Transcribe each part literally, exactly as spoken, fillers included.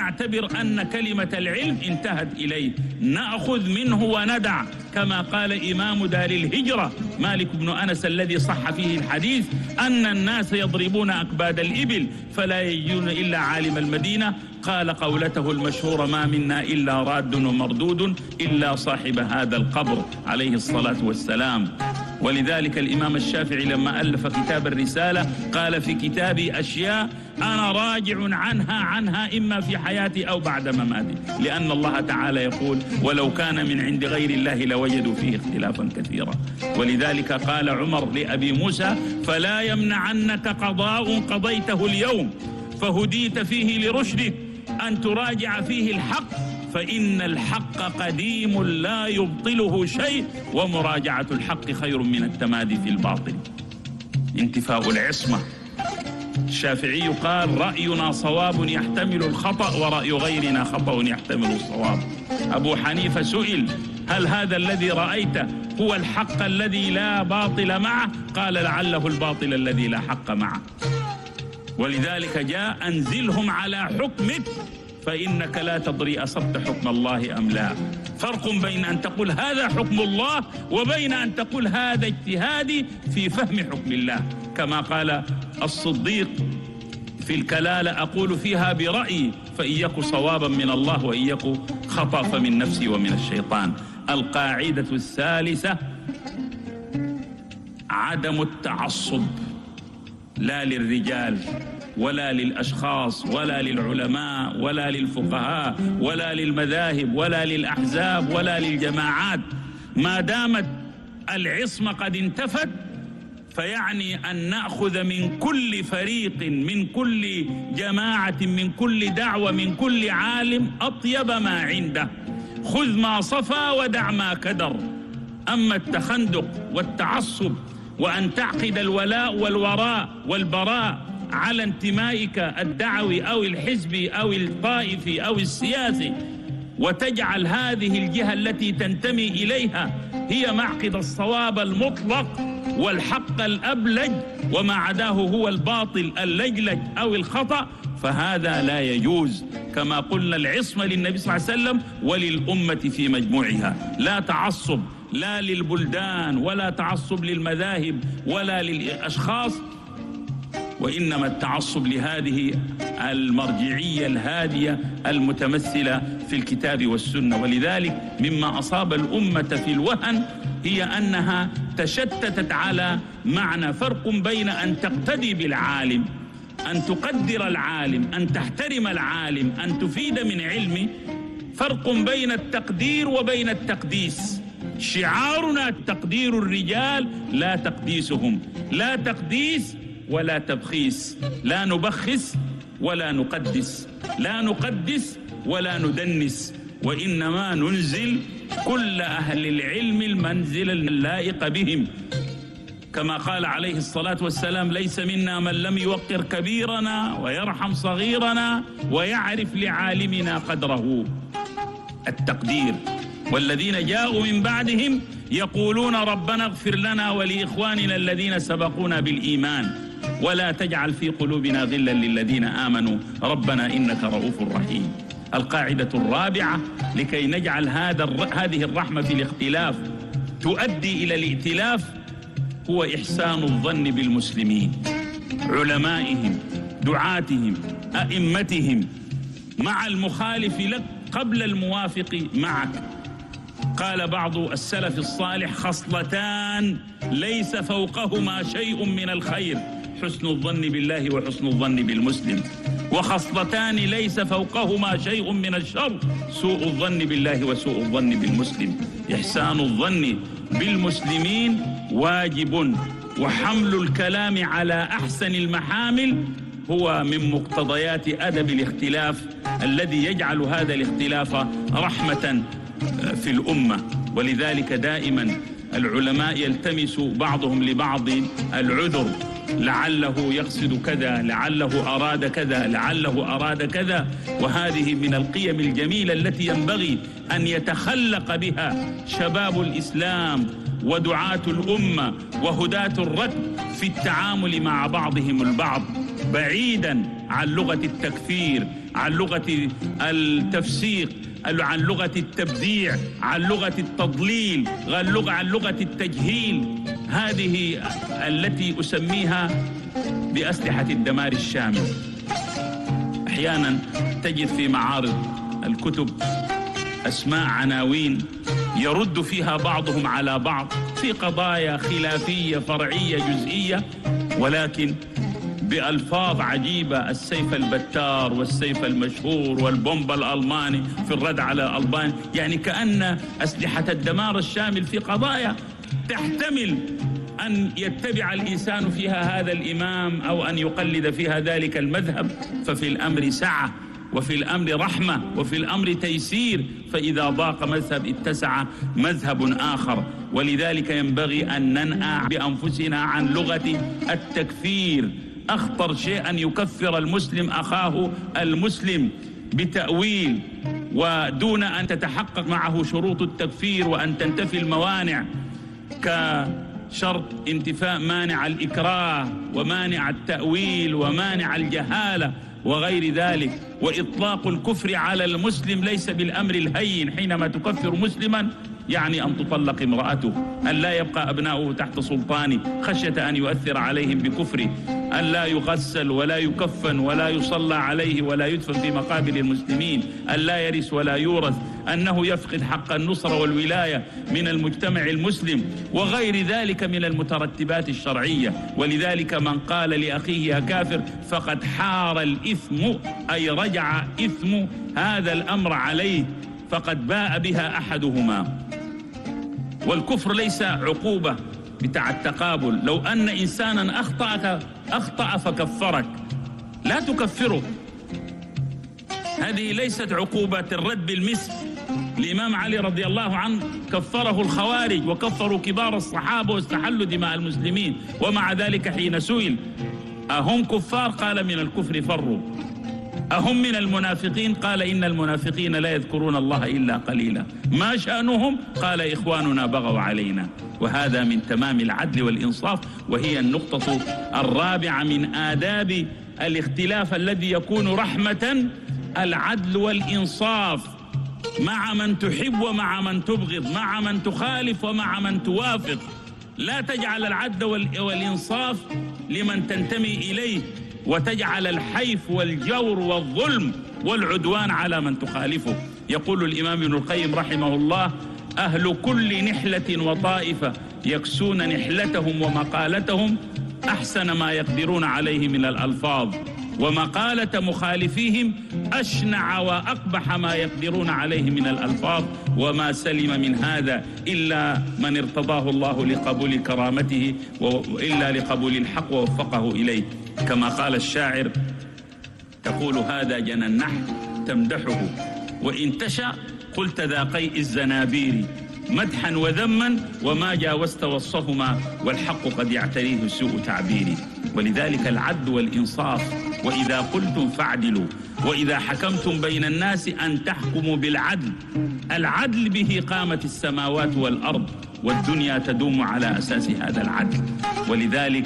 نعتبر أن كلمة العلم انتهت إليه، نأخذ منه وندع، كما قال إمام دار الهجرة مالك بن أنس الذي صح فيه الحديث أن الناس يضربون أكباد الإبل فلا يجدون إلا عالم المدينة، قال قولته المشهورة: ما منا إلا راد ومردود إلا صاحب هذا القبر عليه الصلاة والسلام. ولذلك الإمام الشافعي لما ألف كتاب الرسالة قال في كتابي أشياء أنا راجع عنها عنها إما في حياتي أو بعد مماتي، لأن الله تعالى يقول: ولو كان من عند غير الله لوجدوا فيه اختلافا كثيرا. ولذلك قال عمر لأبي موسى: فلا يمنعنك قضاء قضيته اليوم فهديت فيه لرشدك أن تراجع فيه الحق، فإن الحق قديم لا يبطله شيء، ومراجعة الحق خير من التمادي في الباطل. انتفاء العصمة. الشافعي قال: رأينا صواب يحتمل الخطأ ورأي غيرنا خطأ يحتمل الصواب. أبو حنيفة سئل: هل هذا الذي رأيت هو الحق الذي لا باطل معه؟ قال: لعله الباطل الذي لا حق معه. ولذلك جاء: أنزلهم على حكمك فإنك لا تدري أصبت حكم الله أم لا. فرق بين أن تقول هذا حكم الله وبين أن تقول هذا اجتهادي في فهم حكم الله، كما قال الصديق في الكلالة: أقول فيها برأيي فإن يك صوابا من الله وإن يك خطأ فمن نفسي ومن الشيطان. القاعدة الثالثة: عدم التعصب، لا للرجال ولا للأشخاص ولا للعلماء ولا للفقهاء ولا للمذاهب ولا للأحزاب ولا للجماعات. ما دامت العصمة قد انتفت فيعني أن نأخذ من كل فريق، من كل جماعة، من كل دعوة، من كل عالم أطيب ما عنده. خذ ما صفى ودع ما كدر. أما التخندق والتعصب وأن تعقد الولاء والوراء والبراء على انتمائك الدعوي أو الحزبي أو الطائفي أو السياسي، وتجعل هذه الجهة التي تنتمي إليها هي معقد الصواب المطلق والحق الأبلج، وما عداه هو الباطل اللجلج أو الخطأ، فهذا لا يجوز. كما قلنا العصمة للنبي صلى الله عليه وسلم وللأمة في مجموعها، لا تعصب لا للبلدان ولا تعصب للمذاهب ولا للأشخاص، وإنما التعصب لهذه المرجعية الهادية المتمثلة في الكتاب والسنة. ولذلك مما أصاب الأمة في الوهن هي أنها تشتتت على معنى. فرق بين أن تقتدي بالعالم، أن تقدر العالم، أن تحترم العالم، أن تفيد من علمه. فرق بين التقدير وبين التقديس. شعارنا تقدير الرجال لا تقديسهم، لا تقديس ولا تبخيس، لا نبخس ولا نقدس، لا نقدس ولا ندنس، وإنما ننزل كل أهل العلم المنزل اللائق بهم. كما قال عليه الصلاة والسلام: ليس منا من لم يوقر كبيرنا ويرحم صغيرنا ويعرف لعالمنا قدره. التقدير. والذين جاءوا من بعدهم يقولون ربنا اغفر لنا ولإخواننا الذين سبقونا بالإيمان ولا تجعل في قلوبنا غلا للذين آمنوا ربنا إنك رؤوف رحيم. القاعدة الرابعة: لكي نجعل هذا هذه الرحمة في الاختلاف تؤدي إلى الائتلاف، هو إحسان الظن بالمسلمين، علمائهم، دعاتهم، أئمتهم، مع المخالف لك قبل الموافق معك. قال بعض السلف الصالح: خصلتان ليس فوقهما شيء من الخير، حسن الظن بالله وحسن الظن بالمسلم، وخصلتان ليس فوقهما شيء من الشر، سوء الظن بالله وسوء الظن بالمسلم. إحسان الظن بالمسلمين واجب، وحمل الكلام على أحسن المحامل هو من مقتضيات أدب الاختلاف الذي يجعل هذا الاختلاف رحمة في الأمة. ولذلك دائما العلماء يلتمس بعضهم لبعض العذر، لعله يقصد كذا، لعله أراد كذا، لعله أراد كذا. وهذه من القيم الجميلة التي ينبغي أن يتخلق بها شباب الإسلام ودعاة الأمة وهداة الركب في التعامل مع بعضهم البعض، بعيدا عن لغة التكفير، عن لغة التفسيق، عن لغة التبديع، عن لغة التضليل، عن لغة عن لغة التجهيل. هذه التي أسميها بأسلحة الدمار الشامل. أحيانا تجد في معارض الكتب أسماء عناوين يرد فيها بعضهم على بعض في قضايا خلافية فرعية جزئية، ولكن بألفاظ عجيبة: السيف البتار والسيف المشهور والبومب الألماني في الرد على ألبانيا. يعني كأن أسلحة الدمار الشامل في قضايا تحتمل أن يتبع الإنسان فيها هذا الإمام أو أن يقلد فيها ذلك المذهب، ففي الأمر سعة وفي الأمر رحمة وفي الأمر تيسير، فإذا ضاق مذهب اتسع مذهب آخر. ولذلك ينبغي أن ننأى بأنفسنا عن لغة التكفير. أخطر شيء أن يكفر المسلم أخاه المسلم بتأويل ودون أن تتحقق معه شروط التكفير وأن تنتفي الموانع، كشرط انتفاء مانع الإكراه ومانع التأويل ومانع الجهالة وغير ذلك. وإطلاق الكفر على المسلم ليس بالأمر الهين. حينما تكفر مسلما يعني أن تطلق امرأته، أن لا يبقى أبناؤه تحت سلطانه خشية أن يؤثر عليهم بكفره، أن لا يغسل ولا يكفن ولا يصلى عليه ولا يدفن في مقابر المسلمين، أن لا يرث ولا يورث، أنه يفقد حق النصرة والولاية من المجتمع المسلم وغير ذلك من المترتبات الشرعية. ولذلك من قال لأخيه يا كافر فقد حار الإثم، أي رجع إثم هذا الأمر عليه، فقد باء بها أحدهما. والكفر ليس عقوبة بتاع التقابل. لو أن إنسانا أخطأك أخطأ فكفرك لا تكفره، هذه ليست عقوبة الرد بالمثل. الإمام علي رضي الله عنه كفره الخوارج وكفروا كبار الصحابة واستحلوا دماء المسلمين، ومع ذلك حين سئل أهم كفار قال من الكفر فروا. أهم من المنافقين قال إن المنافقين لا يذكرون الله إلا قليلا. ما شأنهم قال إخواننا بغوا علينا. وهذا من تمام العدل والإنصاف، وهي النقطة الرابعة من آداب الاختلاف الذي يكون رحمة: العدل والإنصاف مع من تحب ومع من تبغض، مع من تخالف ومع من توافق. لا تجعل العدل والإنصاف لمن تنتمي إليه، وتجعل الحيف والجور والظلم والعدوان على من تخالفه. يقول الإمام ابن القيم رحمه الله: أهل كل نحلة وطائفة يكسون نحلتهم ومقالتهم أحسن ما يقدرون عليه من الألفاظ، ومقالة مخالفيهم أشنع وأقبح ما يقدرون عليه من الألفاظ، وما سلم من هذا إلا من ارتضاه الله لقبول كرامته وإلا لقبول الحق ووفقه إليه. كما قال الشاعر: تقول هذا جنى النحل تمدحه، وإن تشأ قلت ذا قيء الزنابير، مدحا وذما وما جاوزت وصفهما، والحق قد يعتريه سوء تعبيري. ولذلك العدل والإنصاف: وإذا قلتم فاعدلوا، وإذا حكمتم بين الناس أن تحكموا بالعدل. العدل به قامت السماوات والأرض، والدنيا تدوم على أساس هذا العدل. ولذلك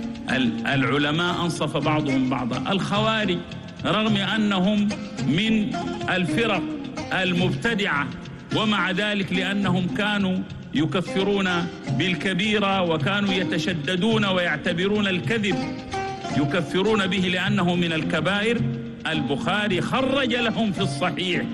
العلماء أنصف بعضهم بعضا. الخوارج رغم أنهم من الفرق المبتدعة، ومع ذلك لأنهم كانوا يكفرون بالكبيرة وكانوا يتشددون ويعتبرون الكذب يكفرون به لأنه من الكبائر، البخاري خرج لهم في الصحيح.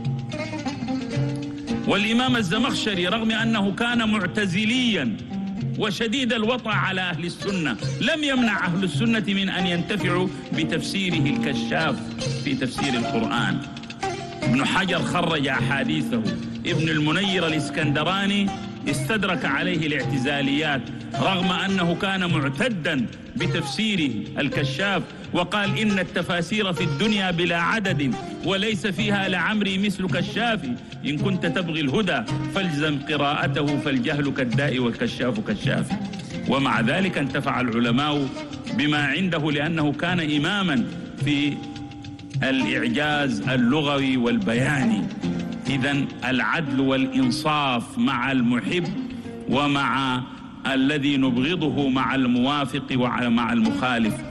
والإمام الزمخشري رغم أنه كان معتزليا وشديد الوطأ على أهل السنة، لم يمنع أهل السنة من أن ينتفعوا بتفسيره الكشاف في تفسير القرآن. ابن حجر خرج أحاديثه. ابن المنير الإسكندراني استدرك عليه الاعتزاليات رغم أنه كان معتدا بتفسيره الكشاف، وقال إن التفاسير في الدنيا بلا عدد وليس فيها لعمري مثل كشافي، إن كنت تبغي الهدى فالزم قراءته فالجهل كالداء والكشاف كالشافي. ومع ذلك انتفع العلماء بما عنده لأنه كان إماما في الإعجاز اللغوي والبياني. إذن العدل والإنصاف مع المحب ومع الذي نبغضه، مع الموافق ومع المخالف.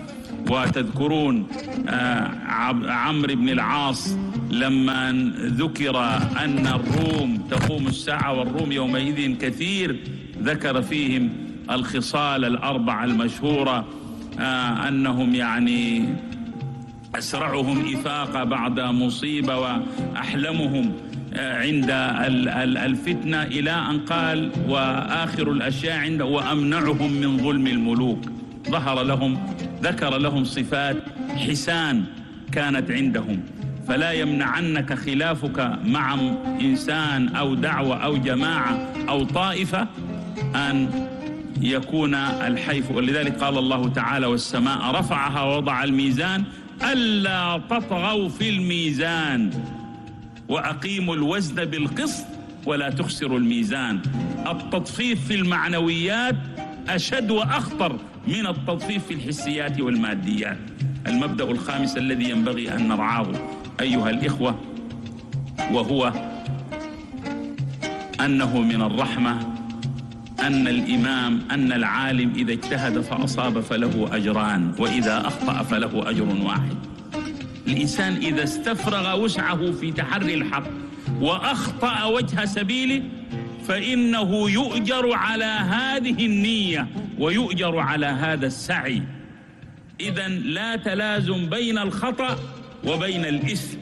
وتذكرون عمرو بن العاص لما ذكر أن الروم تقوم الساعة والروم يومئذ كثير، ذكر فيهم الخصال الأربعة المشهورة، أنهم يعني أسرعهم إفاقة بعد مصيبة وأحلمهم عند الفتنة، إلى أن قال وآخر الأشياء عند وأمنعهم من ظلم الملوك. ظهر لهم ذكر لهم صفات حسان كانت عندهم، فلا يمنعنك خلافك مع إنسان أو دعوة أو جماعة أو طائفة أن يكون الحيف. ولذلك قال الله تعالى والسماء رفعها ووضع الميزان ألا تطغوا في الميزان وأقيموا الوزن بالقسط ولا تخسروا الميزان. التطفيف في المعنويات أشد وأخطر من التطفيف في الحسيات والماديات. المبدأ الخامس الذي ينبغي أن نرعاه أيها الإخوة وهو أنه من الرحمة أن الإمام أن العالم إذا اجتهد فأصاب فله أجران، وإذا أخطأ فله أجر واحد. الإنسان إذا استفرغ وسعه في تحري الحق وأخطأ وجه سبيله فإنه يؤجر على هذه النية ويؤجر على هذا السعي. إذن لا تلازم بين الخطأ وبين الإثم،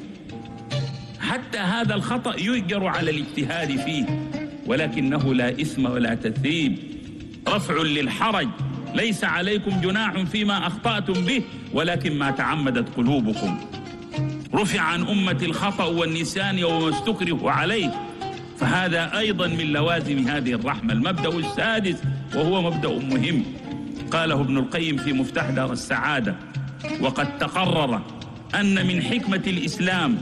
حتى هذا الخطأ يؤجر على الاجتهاد فيه، ولكنه لا إثم ولا تثريب، رفع للحرج، ليس عليكم جناح فيما أخطأتم به ولكن ما تعمدت قلوبكم. رفع عن أمة الخطأ والنسيان وما استكرهوا عليه، فهذا أيضا من لوازم هذه الرحمة. المبدأ السادس وهو مبدأ مهم قاله ابن القيم في مفتاح دار السعادة: وقد تقرر أن من حكمة الإسلام،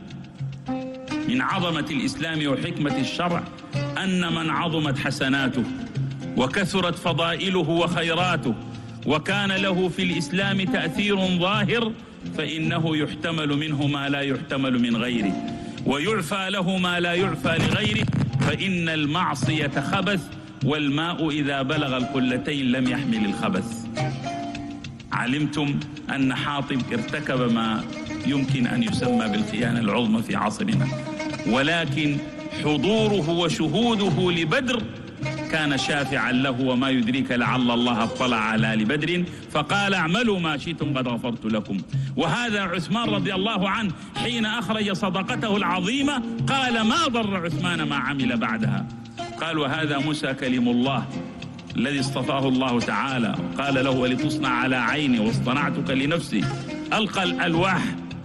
من عظمة الإسلام وحكمة الشرع، أن من عظمت حسناته وكثرت فضائله وخيراته وكان له في الإسلام تأثير ظاهر فإنه يحتمل منه ما لا يحتمل من غيره، ويعفى له ما لا يعفى لغيره، فإن المعصية خبث والماء إذا بلغ القلتين لم يحمل الخبث. علمتم أن حاطب ارتكب ما يمكن أن يسمى بالخيانة العظمى في عصرنا، ولكن حضوره وشهوده لبدر كان شافعا له، وما يدريك لعل الله اطلع على لبدر فقال اعملوا ما شئتم قد غفرت لكم. وهذا عثمان رضي الله عنه حين أخرج صدقته العظيمة قال ما ضر عثمان ما عمل بعدها. قال وهذا موسى كلم الله الذي اصطفاه الله تعالى، قال له ولتصنع على عيني واصطنعتك لنفسي. ألقى الألواح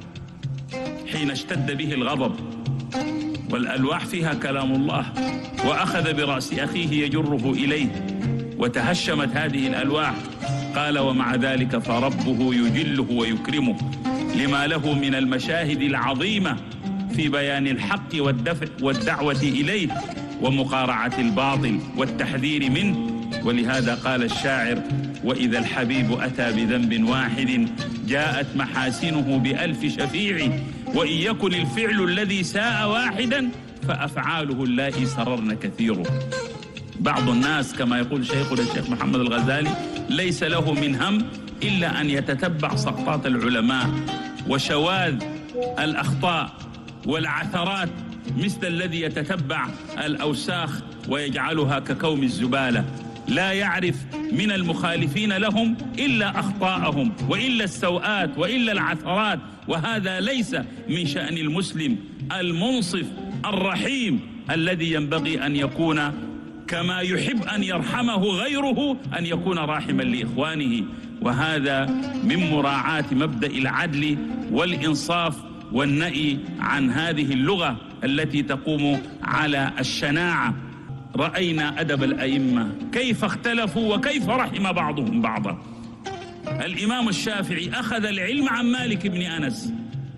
حين اشتد به الغضب، والألواح فيها كلام الله، وأخذ برأس أخيه يجره إليه وتهشمت هذه الألواح. قال ومع ذلك فربه يجله ويكرمه لما له من المشاهد العظيمة في بيان الحق والدفع والدعوة إليه ومقارعة الباطل والتحذير منه. ولهذا قال الشاعر وإذا الحبيب أتى بذنب واحد جاءت محاسنه بألف شفيع، وإن يكن الفعل الذي ساء واحدا فأفعاله اللائي سررن كثيره. بعض الناس كما يقول شيخنا الشيخ محمد الغزالي ليس له من هم إلا أن يتتبع سقطات العلماء وشواذ الأخطاء والعثرات، مثل الذي يتتبع الأوساخ ويجعلها ككوم الزبالة، لا يعرف من المخالفين لهم إلا أخطاءهم وإلا السوءات وإلا العثرات. وهذا ليس من شأن المسلم المنصف الرحيم الذي ينبغي أن يكون كما يحب أن يرحمه غيره أن يكون راحما لإخوانه. وهذا من مراعاة مبدأ العدل والإنصاف والنهي عن هذه اللغة التي تقوم على الشناعة. رأينا أدب الأئمة كيف اختلفوا وكيف رحم بعضهم بعضا. الإمام الشافعي أخذ العلم عن مالك بن أنس،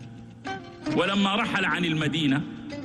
ولما رحل عن المدينة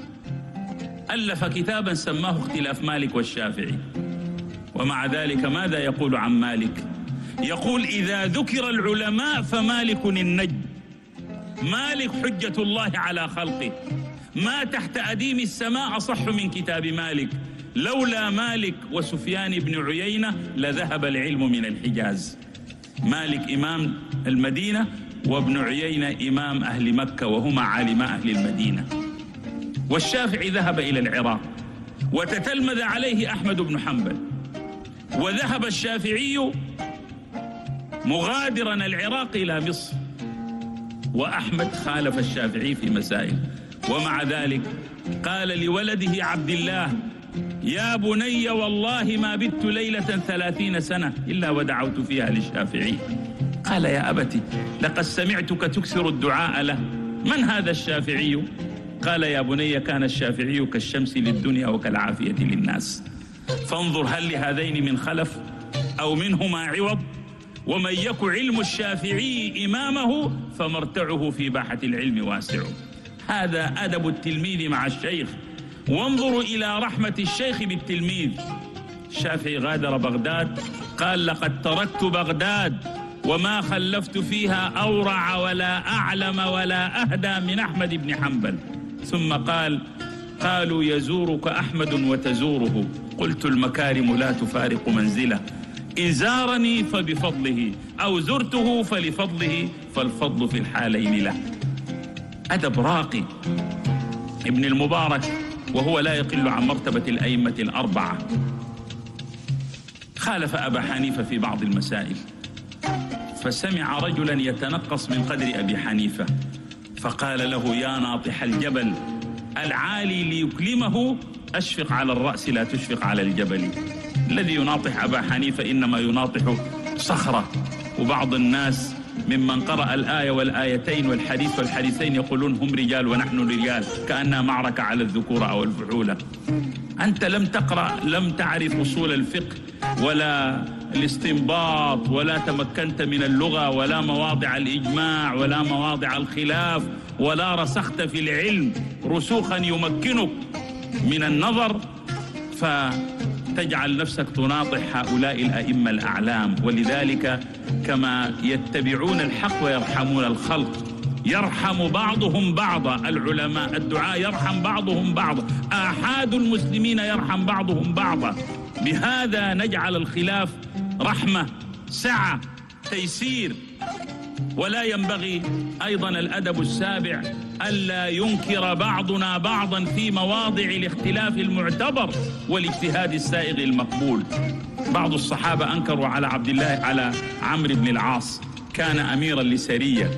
ألف كتابا سماه اختلاف مالك والشافعي. ومع ذلك ماذا يقول عن مالك؟ يقول إذا ذكر العلماء فمالك النجم، مالك حجة الله على خلقه، ما تحت أديم السماء أصح من كتاب مالك، لولا مالك وسفيان بن عيينة لذهب العلم من الحجاز. مالك إمام المدينة، وابن عيينة إمام أهل مكة وهما عالما أهل المدينة. والشافعي ذهب إلى العراق وتتلمذ عليه أحمد بن حنبل، وذهب الشافعي مغادرا العراق إلى مصر، وأحمد خالف الشافعي في مسائل، ومع ذلك قال لولده عبد الله: يا بني والله ما بت ليلة ثلاثين سنة إلا ودعوت فيها للشافعي. قال: يا أبتي لقد سمعتك تكثر الدعاء له، من هذا الشافعي؟ قال: يا بني كان الشافعي كالشمس للدنيا وكالعافية للناس، فانظر هل لهذين من خلف أو منهما عوض؟ ومن يك علم الشافعي إمامه فمرتعه في باحة العلم واسع. هذا أدب التلميذ مع الشيخ، وانظروا إلى رحمة الشيخ بالتلميذ. الشافعي غادر بغداد، قال: لقد تركت بغداد وما خلفت فيها أورع ولا أعلم ولا أهدى من أحمد بن حنبل. ثم قال: قالوا يزورك أحمد وتزوره، قلت المكارم لا تفارق منزله، إن زارني فبفضله أو زرته فلفضله، فالفضل في الحالين له. أدب راقي. ابن المبارك وهو لا يقل عن مرتبة الأئمة الأربعة خالف أبا حنيفة في بعض المسائل، فسمع رجلا يتنقص من قدر أبي حنيفة فقال له: يا ناطح الجبل العالي ليكلمه أشفق على الرأس لا تشفق على الجبل. الذي يناطح أبا حنيفة إنما يناطح صخرة. وبعض الناس ممن قرأ الآية والآيتين والحديث والحديثين يقولون هم رجال ونحن رجال، كأنها معركة على الذكورة أو الفحولة. أنت لم تقرأ، لم تعرف أصول الفقه ولا الاستنباط، ولا تمكنت من اللغة ولا مواضع الإجماع ولا مواضع الخلاف، ولا رسخت في العلم رسوخا يمكنك من النظر، فتجعل نفسك تناطح هؤلاء الأئمة الأعلام. ولذلك كما يتبعون الحق ويرحمون الخلق، يرحم بعضهم بعضا، العلماء الدعاء يرحم بعضهم بعضا، آحاد المسلمين يرحم بعضهم بعضا. بهذا نجعل الخلاف رحمة، سعة، تيسير. ولا ينبغي أيضا الأدب السابع ألا ينكر بعضنا بعضا في مواضع الاختلاف المعتبر والاجتهاد السائغ المقبول. بعض الصحابة أنكروا على عبد الله على عمرو بن العاص، كان أميرا لسرية،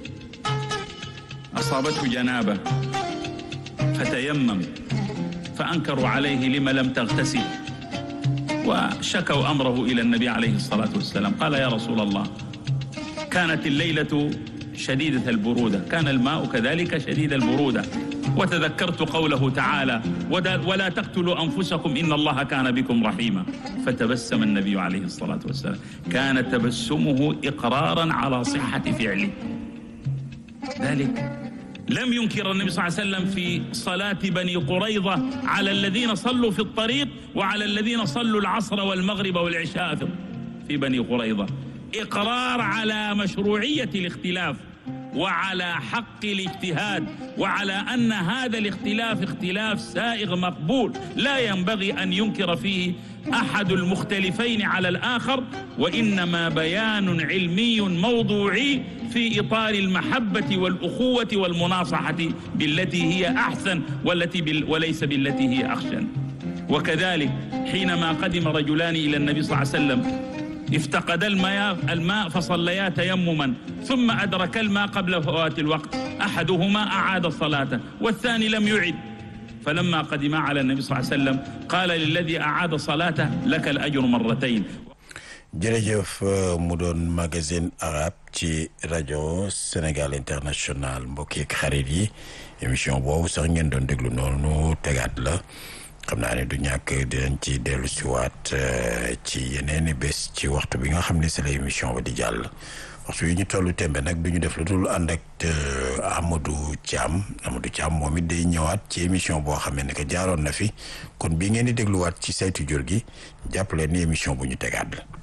أصابته جنابة فتيمم، فأنكروا عليه: لما لم تغتسل؟ وشكوا أمره إلى النبي عليه الصلاة والسلام. قال: يا رسول الله، كانت الليلة شديدة البرودة، كان الماء كذلك شديد البرودة، وتذكرت قوله تعالى: ولا تقتلوا أنفسكم إن الله كان بكم رحيما. فتبسم النبي عليه الصلاة والسلام، كان تبسمه إقرارا على صحة فعله. ذلك لم ينكر النبي صلى الله عليه وسلم في صلاة بني قريظة على الذين صلوا في الطريق وعلى الذين صلوا العصر والمغرب والعشاء في بني قريظة، إقرار على مشروعية الاختلاف وعلى حق الاجتهاد، وعلى أن هذا الاختلاف اختلاف سائغ مقبول لا ينبغي أن ينكر فيه أحد المختلفين على الآخر، وإنما بيان علمي موضوعي في إطار المحبة والأخوة والمناصحة بالتي هي أحسن والتي بال وليس بالتي هي أخشن. وكذلك حينما قدم رجلان إلى النبي صلى الله عليه وسلم افتقد الماء, الماء فصليا تيمما، ثم أدرك الماء قبل فوات الوقت، أحدهما أعاد صلاته والثاني لم يعد. فلما قدم على النبي صلى الله عليه وسلم قال للذي أعاد صلاته: لك الأجر مرتين. jërëjëf mu doon magazine arabe ci rajo Sénégal International. mbokk yeeg xarit yi, émission boobu sax ngeen doon déglu noonu tegaat la. xam naa ne du ñàkk dinañ ci dellu si waat ci yeneeni bés ci waxtu bi nga xam ne c'est la émission ba di jàll. waxtu yi ñu tollu tembe nag du ñu def lu dul ànd ak Amadou Thiam Amadou Thiam moom it day ñëwaat ci émission boo xam ne que jaaroon na fi, kon bii ngeen di dégluwaat ci saytu jur gi jàpp leen ni émission bu ñu tegaat la.